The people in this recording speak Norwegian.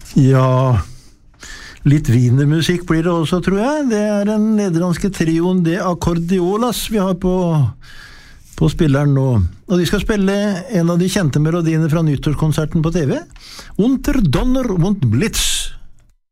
Ja, litt wienermusikk blir det også, tror jeg. Det den nederlandske trioen De Accordiolas vi har på spilleren nå. Og de skal spille en av de kjente melodiene fra nyttårskonserten på TV. Unter Donner und Blitz.